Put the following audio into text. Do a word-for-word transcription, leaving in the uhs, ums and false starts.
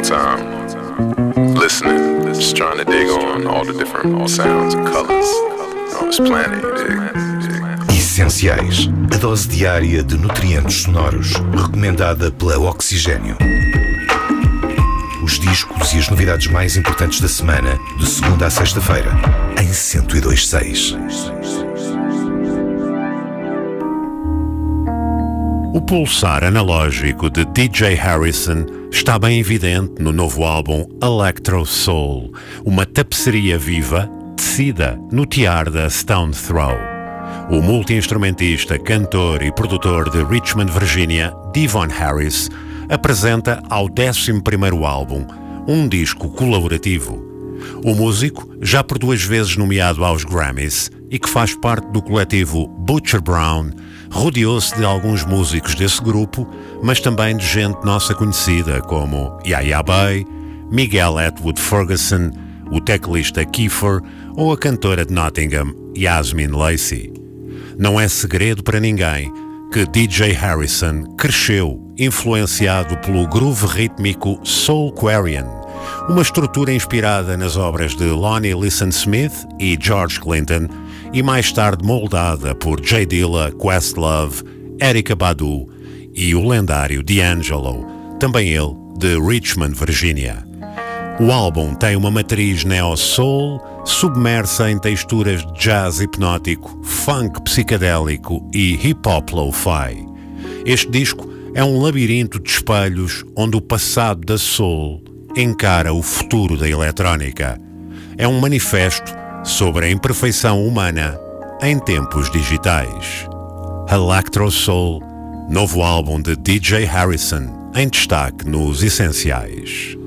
time, listening, just trying to dig on all the different sounds and colors on this planet, you dig? Essenciais, a dose diária de nutrientes sonoros, recomendada pela Oxigênio. Os discos e as novidades mais importantes da semana, de segunda a sexta-feira, em cento e dois ponto seis. O pulsar analógico de D J Harrison está bem evidente no novo álbum Electro Soul, uma tapeçaria viva tecida no tiar da Stone Throw. O multi-instrumentista, cantor e produtor de Richmond, Virginia, Devon Harris, apresenta ao décimo primeiro álbum um disco colaborativo. O músico, já por duas vezes nomeado aos Grammys e que faz parte do coletivo Butcher Brown, rodeou-se de alguns músicos desse grupo, mas também de gente nossa conhecida como Yaya Bay, Miguel Atwood Ferguson, o teclista Kiefer ou a cantora de Nottingham, Yasmin Lacey. Não é segredo para ninguém que D J Harrison cresceu influenciado pelo groove rítmico Soulquarian, uma estrutura inspirada nas obras de Lonnie Liston Smith e George Clinton e mais tarde moldada por Jay Dilla, Questlove, Erykah Badu e o lendário D'Angelo, também ele de Richmond, Virginia. O álbum tem uma matriz neo-soul submersa em texturas de jazz hipnótico, funk psicadélico e hip-hop lo-fi. Este disco é um labirinto de espelhos onde o passado da soul encara o futuro da eletrónica. É um manifesto sobre a imperfeição humana em tempos digitais. Electro Soul, novo álbum de D J Harrison, em destaque nos Essenciais.